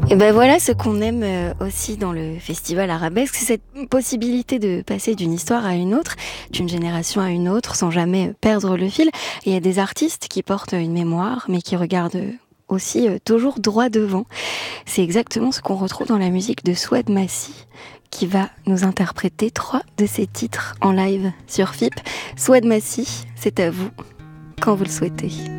Et ben voilà ce qu'on aime aussi dans le festival Arabesque, c'est cette possibilité de passer d'une histoire à une autre, d'une génération à une autre, sans jamais perdre le fil. Et il y a des artistes qui portent une mémoire, mais qui regardent aussi toujours droit devant. C'est exactement ce qu'on retrouve dans la musique de Souad Massi, qui va nous interpréter 3 de ses titres en live sur FIP. Souad Massi, c'est à vous, quand vous le souhaitez.